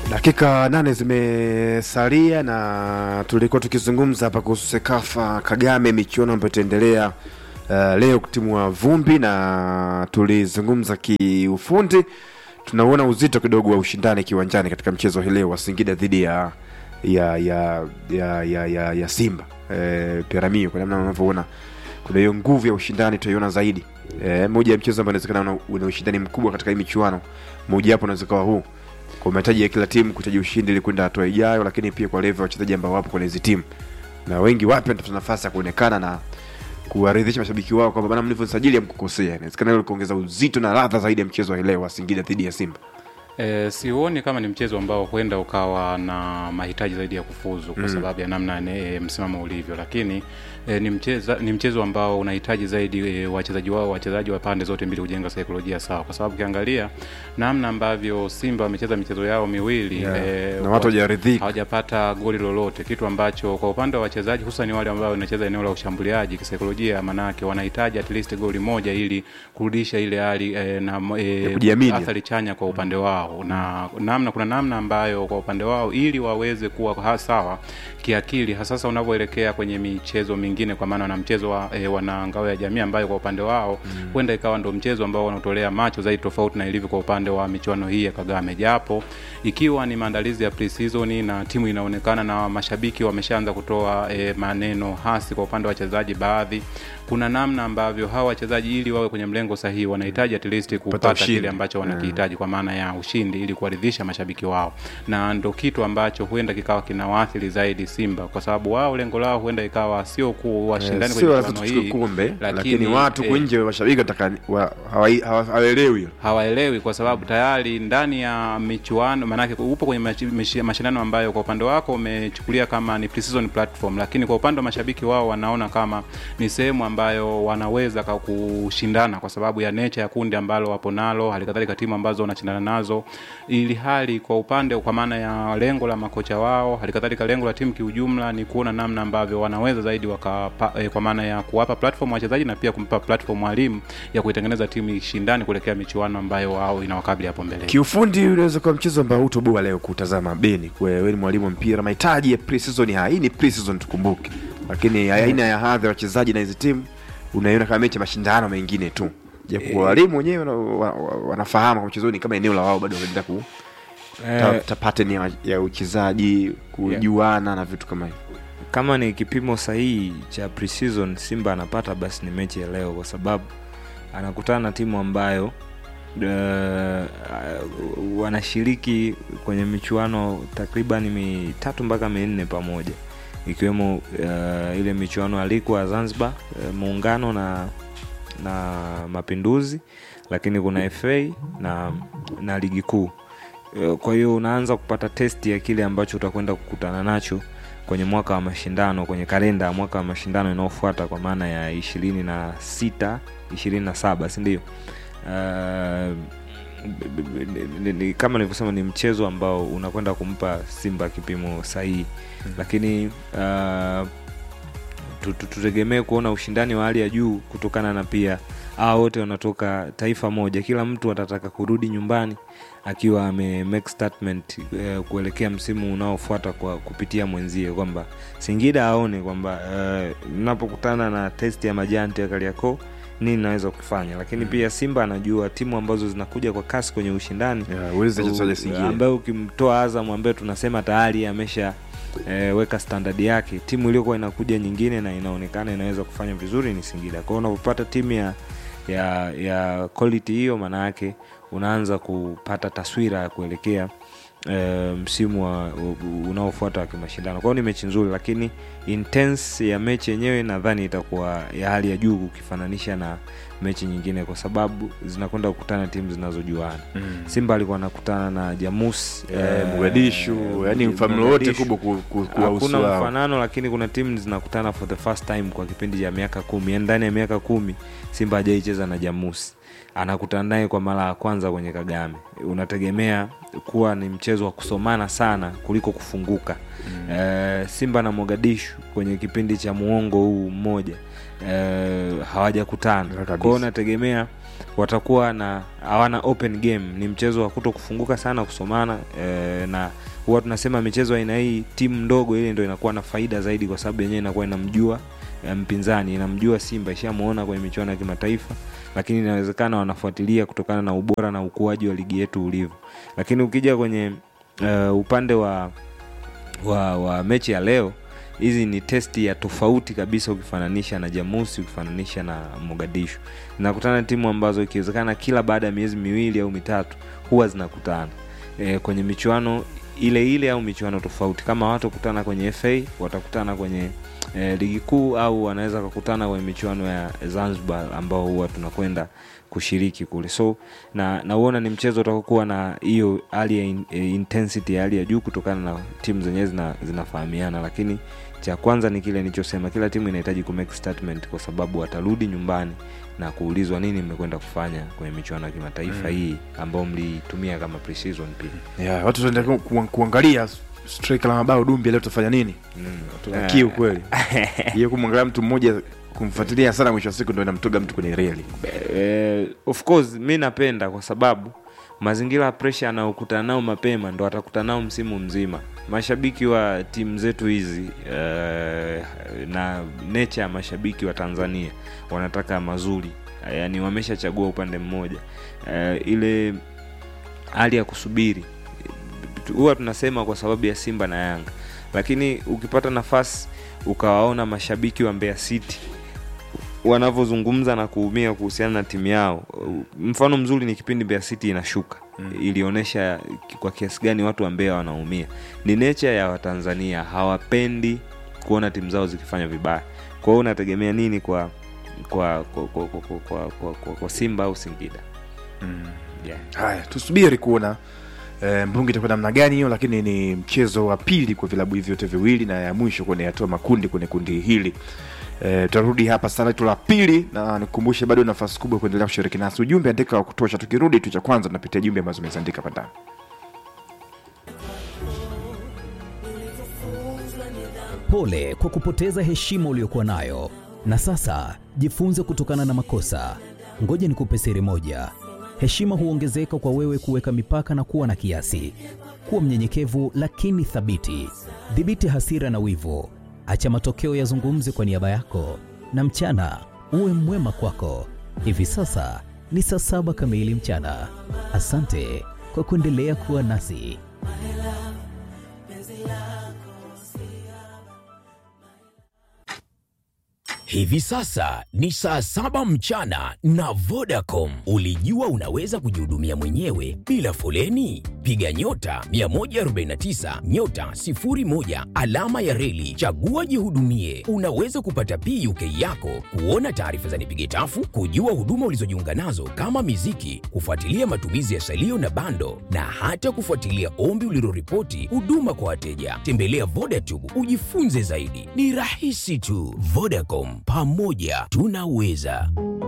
Dakika 8 zimesalia na tulikuwa tukizungumza hapa kuhusu Sekafa Kagame, michuano ambayo itaendelea leo kutimua vumbi, na tulizungumza kiufundi. Tunaona uzito kidogo wa ushindani kiwanjani katika mchezo hii leo wa Singida dhidi ya Simba. Piramio, kwa namna unavyoona kuna hiyo nguvu ya ushindani tutaiona zaidi. Moja ya mchezo ambao inawezekana una ushindani mkubwa katika hii michuano, moja hapo unaweza kuwa huu kwa mahitaji ya kila timu kuhitaji ushindi ili kwenda hatua ijayo, lakini pia kwa level ya wachezaji ambao wapo kwenye hizo timu na wengi wapi wanatafuta nafasi ya kuonekana na kuwaridhisha mashabiki wao kwamba bana, mlivyosajili hamkukosea. Inawezekana hilo kuongeza uzito na ladha zaidi ya mchezo wa leo wa Singida dhidi ya Simba. Sioni kama ni mchezo ambao huenda ukawa na mahitaji zaidi ya kufuzu kwa sababu ya namna msimamo ulivyo, lakini ni mchezo ambao unahitaji zaidi wachezaji wa pande zote mbili kujenga saikolojia sawa, kwa sababu ukiangalia namna ambavyo Simba wamecheza michezo yao miwili na watu hawajapata goli lolote, kitu ambacho kwa upande wa wachezaji hususan wale ambao wanacheza eneo la ushambuliaji, kisaikolojia manake wanahitaji at least goli moja ili kurudisha ile hali na athari chanya kwa upande wao, na kuna namna ambayo kwa upande wao ili waweze kuwa sawa kiakili, hasa unavyoelekea kwenye michezo mingine, kwa maana na mchezo wa wana ngao ya jamii ambayo kwa upande wao huenda ikawa ndo mchezo ambao wanatolea macho zaidi tofauti na ilivyo kwa upande wa michuano hii ya Kagame, japo ikiwa ni maandalizi ya pre-season na timu inaonekana na mashabiki wameshaanza kutoa maneno hasi kwa upande wa wachezaji baadhi. Kuna namna ambavyo hawa wachezaji ili wawe kwenye mlengo sahihi wanahitaji at least kupata kile ambacho wanakihitaji kwa maana ya ushindi ili kuwaridhisha mashabiki wao, na ndo kitu ambacho huenda kikawa kinawaathiri zaidi Simba, kwa sababu wao lengo lao huenda ikawa sio kuwashindani kwenye michuano hii kumbe, lakini watu nje mashabiki hawaelewi kwa sababu tayari ndani ya michuano manake upo kwenye mashindano ambayo kwa upande wako umechukulia kama ni pre-season platform, lakini kwa upande wa mashabiki wao wanaona kama ni sehemu ambayo wanaweza kushindana kwa sababu ya nature ya kundi ambalo wapo nalo, halikadhalika timu ambazo wanashindana nazo, ili hali kwa upande kwa maana ya lengo la makocha wao, halikadhalika lengo la timu kiujumla ni kuona namna ambavyo wanaweza zaidi kwa maana ya kuwapa platform wachezaji na pia kumpa platform mwalimu ya kuitengeneza timu shindani kuelekea michuano ambayo wao inawakabili hapo mbele. Kiufundi unaweza kwa mchezo ambao utoboa leo kutazama Beni, kwa wewe ni mwalimu mpira, mahitaji ya pre-season hii ni pre-season tukumbuke, lakini aina ya hadhi ya wachezaji na hizo timu unaiona kama mechi mashindano mengine tu, japo walimu wenyewe wanafahamu kwa mchezoni kama eneo la wao bado wanaenda pattern ya uchezaji kujuana na vitu kama hivyo. Kama ni kipimo sahihi cha pre-season Simba anapata, basi ni mechi ya leo, kwa sababu anakutana na timu ambayo wanashiriki kwenye michuano takriban 3 mpaka 4 pamoja, ikiwemo ile michuano alikuwa Zanzibar, Muungano na Mapinduzi, lakini kuna FA na Ligi Kuu. Kwa hiyo unaanza kupata test ya kile ambacho utakwenda kukutana nacho kwenye mwaka wa mashindano, kwenye kalenda ya mwaka wa mashindano inayofuata, kwa maana ya 26 27, si ndio? Kama nilivyosema ni mchezo ambao unakwenda kumpa Simba kipimo sahihi, lakini tutegemee kuona ushindani wa hali ya juu kutokana na pia hao wote wanatoka taifa moja, kila mtu atataka kurudi nyumbani akiwa make statement kuelekea msimu unaofuata kwa kupitia mwenzie, kwamba Singida aone kwamba ninapokutana na test ya majanti ya Kariakoo nini naweza kufanya, lakini pia Simba anajua timu ambazo zinakuja kwa kasi kwenye ushindani ambaye ukimtoa Azam ambaye tunasema tayari amesha weka standard yake, timu iliyokuwa inakuja nyingine na inaonekana inaweza kufanya vizuri ni Singida. Kwa hiyo unapopata timu ya quality hiyo, maana yake unaanza kupata taswira ya kuelekea msimu unaofuata wa kimashindano. Kwa hiyo ni mechi nzuri, lakini intense ya mechi yenyewe nadhani itakuwa ya hali ya juu ukifananisha na mechi nyingine, kwa sababu zinakwenda kukutana timu zinazojuana. Simba alikuwa anakutana na Jamus Mogadishu, yani mfano wote kubwa hakuna mfanano, lakini kuna timu zinakutana for the first time kwa kipindi cha miaka 10. Yani ndani ya miaka 10 Simba hajaicheza na Jamus, anakutana naye kwa mara ya kwanza kwenye Kagame. Unategemea kuwa ni mchezo wa kusomana sana kuliko kufunguka. Simba na Mogadishu kwenye kipindi cha muongo huu mmoja hawajakutana. Kwa hiyo unategemea watakuwa na hawana open game, ni mchezo wa kutokufunguka sana, kusomana na huwa tunasema michezo aina hii timu ndogo ile ndio inakuwa na faida zaidi, kwa sababu yenyewe inakuwa inamjua mpinzani, inamjua Simba, ishamuona kwenye michuano ya kimataifa, lakini inawezekana wanafuatilia kutokana na ubora na ukuaji wa ligi yetu ulivyo. Lakini ukija kwenye upande wa mechi ya leo, hizi ni testi ya tofauti kabisa ukifananisha na Jamusi, ukifananisha na Mogadishu. Zinakutana timu ambazo ikiwezekana kila baada ya miezi 2 au 3 huwa zinakutana kwenye michuano ile au michuano tofauti. Kama watu kukutana kwenye FA, watakutana kwenye ligi kuu, au wanaweza kukutana kwenye michuano ya Zanzibar ambao huwa tunakwenda kushiriki kule. So naona ni mchezo utakokuwa na hiyo hali ya intensity, hali ya juu, kutokana na timu zenyewe zinafahamiana. Lakini cha kwanza ni kile nilichosema, kila timu inahitaji ku make statement, kwa sababu watarudi nyumbani na kuulizwa nini mmekwenda kufanya kwenye michuano ya kimataifa hii ambao mlitumia kama pre-season pia. Watu wanaenda kuangalia striker la mabao Dumbi leo tutafanya nini? Tuna kiu kweli. Hiyo kumwangalia mtu mmoja kumfuatilia sana, mwisho wa siku ndio inamtoga mtu kwenye reli. Of course mimi napenda, kwa sababu mazingira ya pressure anaokutana nao mapema ndo atakutana nao msimu mzima. Mashabiki wa timu zetu hizi na nature ya mashabiki wa Tanzania wanataka mazuri, yani wameshachagua upande mmoja. Ile hali ya kusubiri huwa tunasema kwa sababu ya Simba na Yanga, lakini ukipata nafasi ukawaona mashabiki wa Mbeya City wanavozungumza na kuumia kuhusiana na timu yao, mfano mzuri ni kipindi Mbeya City inashuka. Ilionyesha kwa kiasi gani watu wa Mbeya wanaumia. Ni nature ya Watanzania, hawapendi kuona timu zao zikifanya vibaya. Kwa hiyo unategemea nini kwa Simba au Singida? Haya, tusubiri kuona mbungi itakuwa namna gani hiyo, lakini ni mchezo wa pili kwa vilabu hivi vyote viwili na ya mwisho kwenye hatua makundi kwenye kundi hili. Tutarudi hapa saa la pili, na nikukumbushe bado nafasi kubwa kuendelea kushiriki nasi. Ujumbe andika wa kutosha, tukirudi tu cha kwanza tunapitia jumbe ambazo umeandika hapa ndani. Pole kwa kupoteza heshima uliyokuwa nayo, na sasa jifunze kutokana na makosa. Ngoja nikupe siri moja. Heshima huongezeka kwa wewe kuweka mipaka na kuwa na kiasi. Kuwa mnyenyekevu lakini thabiti. Dhibiti hasira na wivu. Acha matokeo yazungumze kwa niaba yako, na mchana uwe mwema kwako. Hivi sasa ni saa 7 kamili mchana. Asante kwa kuendelea kuwa nasi. Hivi sasa ni saa 7 mchana na Vodacom. Ulijua unaweza kujihudumia mwenyewe bila foleni? Piga nyota 149 nyota 01 alama ya reli, chagua jihudumie. Unaweza kupata PUK yako, kuona taarifa za nipige tafu, kujua huduma ulizojiunga nazo kama miziki, kufuatilia matumizi ya salio na bando, na hata kufuatilia ombi uliloripoti huduma kwa wateja. Tembelea Vodatube ujifunze zaidi. Ni rahisi tu. Vodacom, pamoja tunaweza.